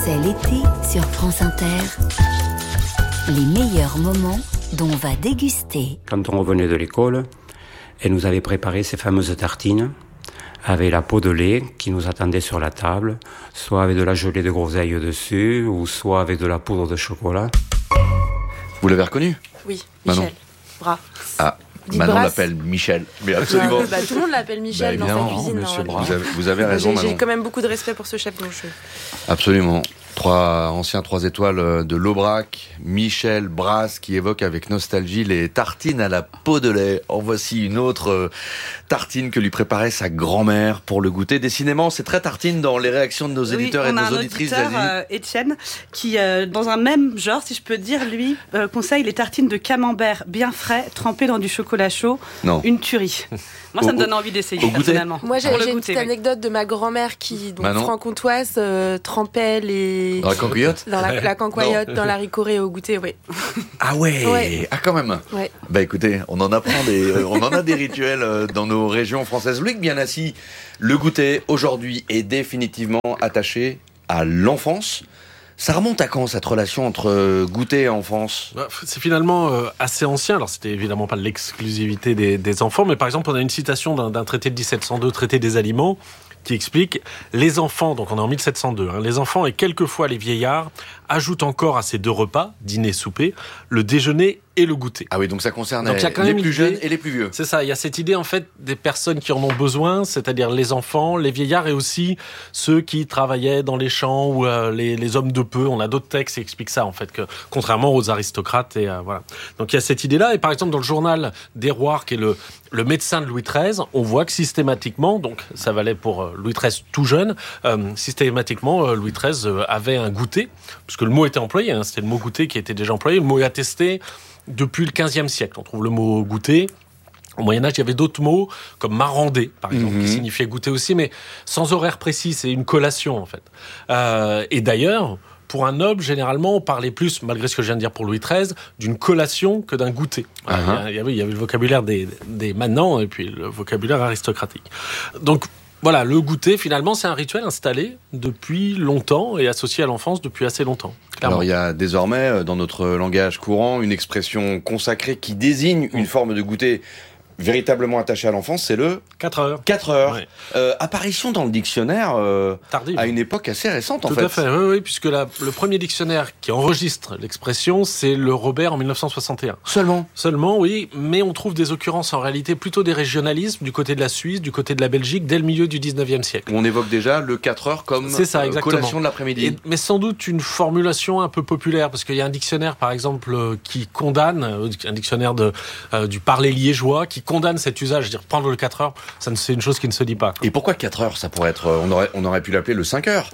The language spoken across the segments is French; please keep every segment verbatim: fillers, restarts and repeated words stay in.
C'est l'été sur France Inter. Les meilleurs moments dont on va déguster. Quand on revenait de l'école, elle nous avait préparé ces fameuses tartines avec la peau de lait qui nous attendait sur la table, soit avec de la gelée de groseille dessus, ou soit avec de la poudre de chocolat. Vous l'avez reconnu ? Oui, Michel. Manon. Bras. Ah, Dites Manon Brasse. l'appelle Michel. Mais absolument. Non, bah, tout le monde l'appelle Michel Bah, dans sa évidemment, cuisine. Monsieur normalement. Bras. Vous avez, vous avez raison, J'ai, Manon. j'ai quand même beaucoup de respect pour ce chef. Donc je... Absolument. Trois anciens trois étoiles de l'Aubrac, Michel Brasse, qui évoque avec nostalgie les tartines à la peau de lait. En voici une autre tartine que lui préparait sa grand-mère pour le goûter. Décidément, c'est très tartine dans les réactions de nos éditeurs oui, et de on a nos un auditrices. auditeur, euh, Étienne, qui, euh, dans un même genre, si je peux dire, lui, euh, conseille les tartines de camembert bien frais, trempées dans du chocolat chaud. Non. Une tuerie. Moi, ça Au- me donne envie d'essayer, au goûter personnellement. Moi, j'ai, Pour le j'ai une goûter, petite oui. anecdote de ma grand-mère qui, donc Manon. franc-comtoise, euh, trempait les... Dans la cancoyote Dans la, la cancoyote, dans la ricorée au goûter, oui. Ah ouais, Ouais. Ah quand même. Ouais. Bah écoutez, on en apprend des, euh, on en a des rituels euh, dans nos régions françaises. Loïc Bianassi, le goûter aujourd'hui est définitivement attaché à l'enfance. Ça remonte à quand cette relation entre euh, goûter et enfance ? Bah, c'est finalement euh, assez ancien. Alors, c'était évidemment pas l'exclusivité des, des enfants, mais par exemple, on a une citation d'un, d'un traité de dix-sept cent deux, traité des aliments, qui explique les enfants, donc on est en mille sept cent deux, hein, les enfants et quelquefois les vieillards ajoutent encore à ces deux repas, dîner, souper, le déjeuner et le goûter. Ah oui, donc ça concerne Donc, il y a quand les même plus l'idée- jeunes et les plus vieux. C'est ça, il y a cette idée en fait des personnes qui en ont besoin, c'est-à-dire les enfants, les vieillards et aussi ceux qui travaillaient dans les champs ou euh, les, les hommes de peu. On a d'autres textes qui expliquent ça en fait, que contrairement aux aristocrates et euh, voilà. Donc il y a cette idée-là et par exemple dans le journal d'Héroard qui est le le médecin de Louis treize, on voit que systématiquement, donc ça valait pour euh, Louis treize tout jeune, euh, systématiquement euh, Louis treize euh, avait un goûter, puisque le mot était employé, hein, c'était le mot goûter qui était déjà employé, le mot est attesté depuis le quinzième siècle. On trouve le mot goûter. Au Moyen-Âge, il y avait d'autres mots, comme marrander, par exemple, Mhm. qui signifiait goûter aussi, mais sans horaire précis, c'est une collation, en fait. Euh, et d'ailleurs, pour un noble, généralement, on parlait plus, malgré ce que je viens de dire pour Louis treize, d'une collation que d'un goûter. Voilà, Uh-huh. il y a- il y avait, il y avait le vocabulaire des, des manants et puis le vocabulaire aristocratique. Donc, voilà, le goûter, finalement, c'est un rituel installé depuis longtemps et associé à l'enfance depuis assez longtemps. Clairement. Alors il y a désormais euh, dans notre langage courant une expression consacrée qui désigne une forme de goûter véritablement attachée à l'enfance, c'est le quatre heures. quatre heures. Ouais. Euh, apparition dans le dictionnaire euh, Tardive. à une époque assez récente en Tout fait. à fait, oui, oui, puisque la- le premier dictionnaire qui enregistre l'expression, c'est le Robert en mille neuf cent soixante et un. Seulement. Seulement, oui, mais on trouve des occurrences en réalité plutôt des régionalismes du côté de la Suisse, du côté de la Belgique, dès le milieu du dix-neuvième siècle. On évoque déjà le quatre heures comme C'est ça, euh, exactement. collation de l'après-midi. Et- mais sans doute une formulation un peu populaire, parce qu'il y a un dictionnaire, par exemple, euh, qui condamne, euh, un dictionnaire de, euh, du parler liégeois, qui condamne cet usage, dire prendre le quatre heures, ça, ne- c'est une chose qui ne se dit pas. Et pourquoi quatre heures? Ça pourrait être, euh, on aurait, on aurait pu l'appeler le cinq heures.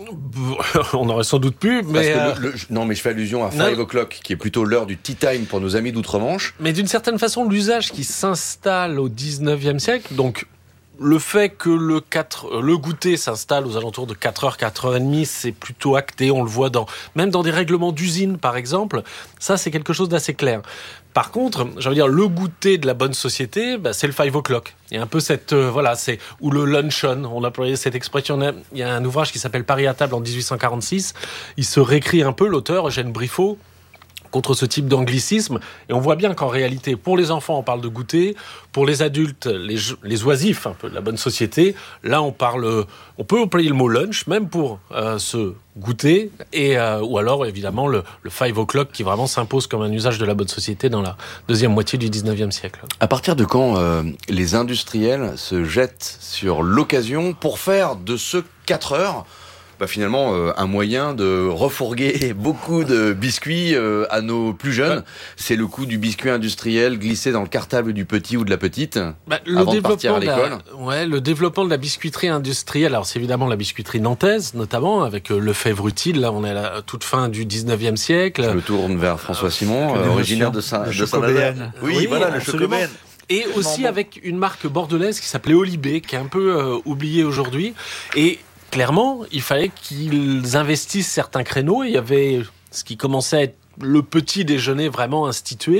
On aurait sans doute pu, Parce mais... que euh, le- le- non, mais je fais allusion à non. five o'clock, qui est plutôt l'heure du tea time pour nos amis d'outre-Manche. Mais d'une certaine façon, l'usage qui s'installe au dix-neuvième siècle, donc le fait que le, quatre, le goûter s'installe aux alentours de quatre heures, quatre heures trente, c'est plutôt acté, on le voit dans, même dans des règlements d'usine par exemple, ça c'est quelque chose d'assez clair. Par contre, j'ai envie de dire, le goûter de la bonne société, bah, c'est le five o'clock. Il y a un peu cette, euh, voilà, c'est, ou le luncheon, on a employé cette expression. Il y a un ouvrage qui s'appelle Paris à table en dix-huit cent quarante-six. Il se réécrit un peu, l'auteur, Eugène Briffaut, contre ce type d'anglicisme. Et on voit bien qu'en réalité, pour les enfants, on parle de goûter. Pour les adultes, les, les oisifs, un peu de la bonne société, là, on parle, on peut employer le mot lunch, même pour euh, ce goûter, et, euh, ou alors, évidemment, le, le five o'clock qui vraiment s'impose comme un usage de la bonne société dans la deuxième moitié du dix-neuvième siècle. À partir de quand euh, les industriels se jettent sur l'occasion pour faire de ce quatre heures bah finalement euh, un moyen de refourguer beaucoup de biscuits euh, à nos plus jeunes. Ouais. C'est le coup du biscuit industriel glissé dans le cartable du petit ou de la petite bah, le avant de partir à l'école. La, ouais, le développement de la biscuiterie industrielle, alors c'est évidemment la biscuiterie nantaise notamment, avec euh, Lefebvre Utile, là on est à la toute fin du dix-neuvième siècle. Je me tourne vers François Simon, euh, originaire de Saint- de Saint-Nazaire. Oui, oui, voilà, absolument. le Chocobéen. Et aussi bon, avec une marque bordelaise qui s'appelait Olibé, qui est un peu euh, oubliée aujourd'hui. Et clairement, il fallait qu'ils investissent certains créneaux. Il y avait ce qui commençait à être le petit déjeuner vraiment institué.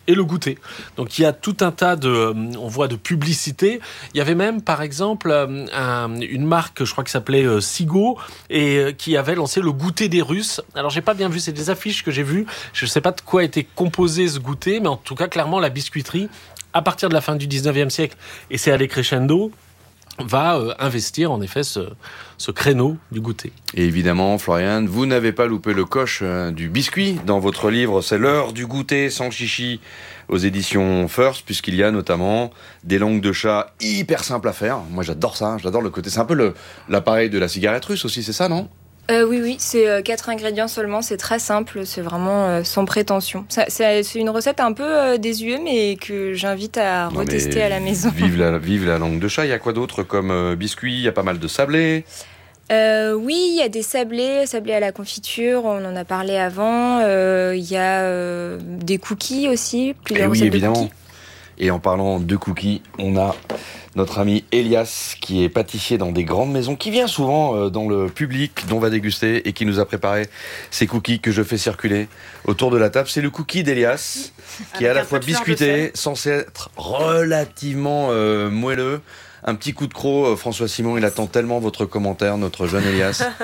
et le goûter. Donc il y a tout un tas de, on voit de publicités. Il y avait même par exemple un, une marque, je crois qui s'appelait euh, Sigo, et euh, qui avait lancé le goûter des Russes. Alors j'ai pas bien vu, c'est des affiches que j'ai vues. Je sais pas de quoi était composé ce goûter, mais en tout cas clairement la biscuiterie, à partir de la fin du dix-neuvième siècle, et c'est allé crescendo, va euh, investir en effet ce, ce créneau du goûter. Et évidemment, Florian, vous n'avez pas loupé le coche euh, du biscuit dans votre livre. C'est l'heure du goûter sans chichi aux éditions First, puisqu'il y a notamment des langues de chat hyper simples à faire. Moi, j'adore ça, j'adore le côté. C'est un peu le, l'appareil de la cigarette russe aussi, c'est ça, non ? Euh, oui, oui, c'est euh, quatre ingrédients seulement, c'est très simple, c'est vraiment euh, sans prétention. Ça, c'est, c'est une recette un peu euh, désuète, mais que j'invite à Non, retester à la maison. Vive la, vive la langue de chat, il y a quoi d'autre comme euh, biscuit ? Il y a pas mal de sablés. Euh, oui, il y a des sablés, sablés à la confiture, on en a parlé avant. Euh, il y a euh, des cookies aussi, plusieurs Et oui, recettes évidemment. de cookies. Et en parlant de cookies, on a notre ami Elias, qui est pâtissier dans des grandes maisons, qui vient souvent euh, dans le public dont on va déguster et qui nous a préparé ces cookies que je fais circuler autour de la table. C'est le cookie d'Elias, qui est à Avec la un fois peu de fleur de biscuité, sel. censé être relativement euh, moelleux. Un petit coup de croc, euh, François Simon, il attend tellement votre commentaire, notre jeune Elias.